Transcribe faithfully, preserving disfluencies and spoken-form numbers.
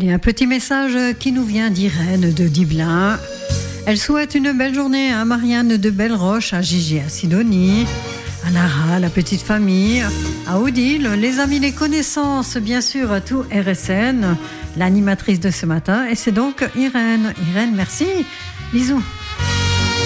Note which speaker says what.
Speaker 1: Allez, un petit message qui nous vient d'Irène de Diblin. Elle souhaite une belle journée à Marianne de Belleroche, à Gigi à Sidonie, à Lara, la petite famille, à Odile, les amis, les connaissances, bien sûr, à tout R S N, l'animatrice de ce matin. Et c'est donc Irène. Irène, merci. Bisous.